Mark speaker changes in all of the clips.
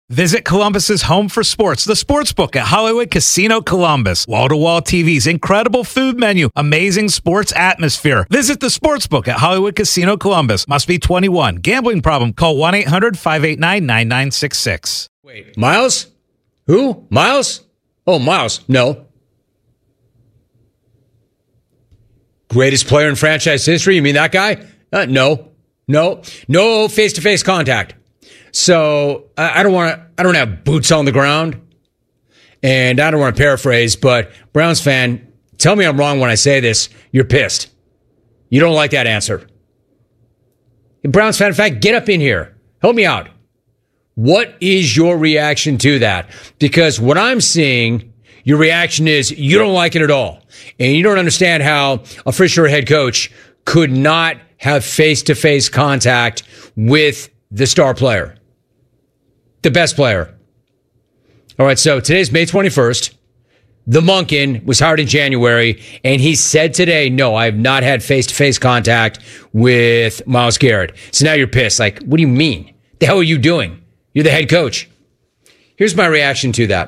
Speaker 1: Visit Columbus's home for sports, the Sportsbook at Hollywood Casino Columbus. Wall-to-wall TVs, incredible food menu, amazing sports atmosphere. Visit the Sportsbook at Hollywood Casino Columbus. Must be 21. Gambling problem? Call 1-800-589-9966.
Speaker 2: Wait, Miles? Who? Miles? Oh, Miles. No. Greatest player in franchise history? You mean that guy? No. No face-to-face contact. So I don't have boots on the ground, and I don't want to paraphrase, but Browns fan, tell me I'm wrong when I say this. You're pissed. You don't like that answer. Browns fan, in fact, get up in here. Help me out. What is your reaction to that? Because what I'm seeing, your reaction is you don't like it at all. And you don't understand how a Fisher head coach could not have face-to-face contact with the star player. The best player. All right, so today's May 21st. The Monken was hired in January, and he said today, no, I have not had face-to-face contact with Myles Garrett. So now you're pissed. Like, what do you mean? The hell are you doing? You're the head coach. Here's my reaction to that.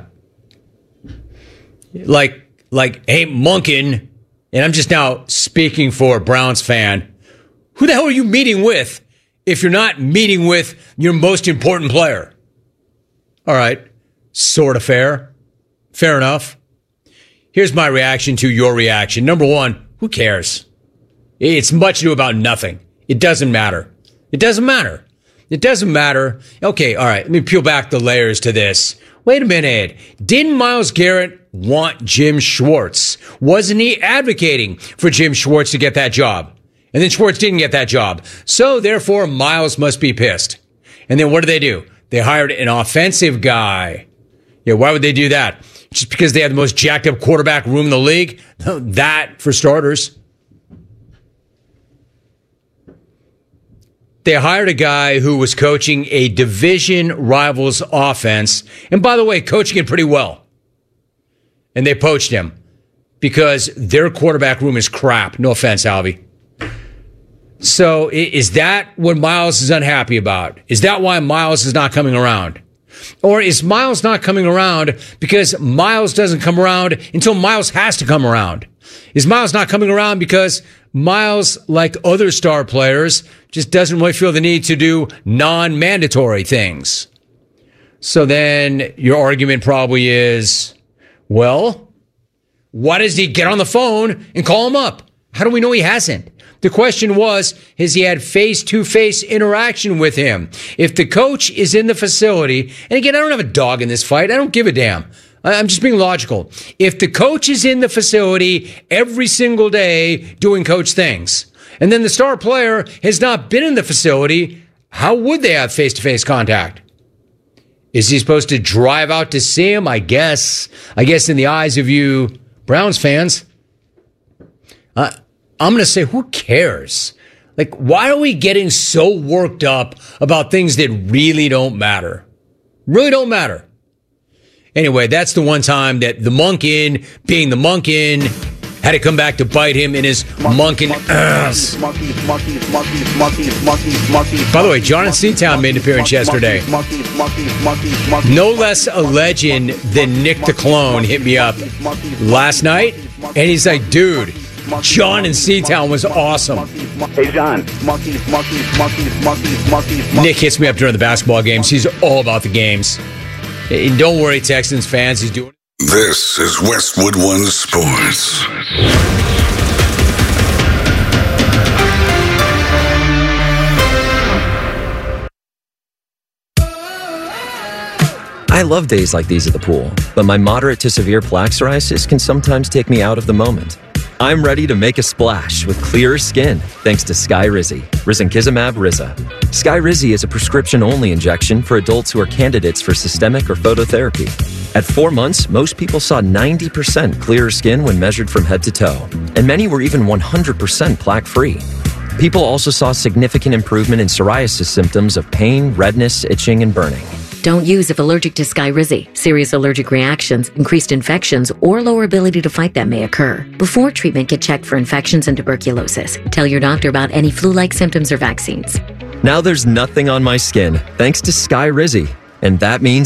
Speaker 2: Like, hey, Monken, and I'm just now speaking for a Browns fan, who the hell are you meeting with if you're not meeting with your most important player? All right, sort of fair. Fair enough. Here's my reaction to your reaction. Number one, who cares? It's much ado about nothing. It doesn't matter. It doesn't matter. It doesn't matter. Okay, all right, let me peel back the layers to this. Wait a minute. Didn't Myles Garrett want Jim Schwartz? Wasn't he advocating for Jim Schwartz to get that job? And then Schwartz didn't get that job. So therefore, Myles must be pissed. And then what do? They hired an offensive guy. Yeah, why would they do that? Just because they have the most jacked up quarterback room in the league? That, for starters. They hired a guy who was coaching a division rival's offense. And by the way, coaching it pretty well. And they poached him because their quarterback room is crap. No offense, Alvy. So is that what Myles is unhappy about? Is that why Myles is not coming around? Or is Myles not coming around because Myles doesn't come around until Myles has to come around? Is Myles not coming around because Myles, like other star players, just doesn't really feel the need to do non-mandatory things? So then your argument probably is, well, why does he get on the phone and call him up? How do we know he hasn't? The question was, has he had face-to-face interaction with him? If the coach is in the facility, and again, I don't have a dog in this fight. I don't give a damn. I'm just being logical. If the coach is in the facility every single day doing coach things, and then the star player has not been in the facility, how would they have face-to-face contact? Is he supposed to drive out to see him? I guess in the eyes of you Browns fans, I'm going to say, who cares? Like, why are we getting so worked up about things that really don't matter? Really don't matter. Anyway, that's the one time that the Monken, being the Monken, had to come back to bite him in his Monken ass. By the way, John in Seatown made an appearance yesterday. No less a legend than Nick the Clone hit me up last night, and he's like, dude, John in Seatown was awesome.
Speaker 3: Hey, John.
Speaker 2: Nick hits me up during the basketball games. He's all about the games. And don't worry, Texans fans, he's doing.
Speaker 4: This is Westwood One Sports.
Speaker 5: I love days like these at the pool, but my moderate to severe plaque psoriasis can sometimes take me out of the moment. I'm ready to make a splash with clearer skin thanks to Skyrizi, risankizumab Riza. Skyrizi is a prescription-only injection for adults who are candidates for systemic or phototherapy. At 4 months, most people saw 90% clearer skin when measured from head to toe, and many were even 100% plaque-free. People also saw significant improvement in psoriasis symptoms of pain, redness, itching, and burning.
Speaker 6: Don't use if allergic to Skyrizi. Serious allergic reactions, increased infections, or lower ability to fight them may occur. Before treatment, get checked for infections and tuberculosis. Tell your doctor about any flu-like symptoms or vaccines.
Speaker 5: Now there's nothing on my skin, thanks to Skyrizi. And that means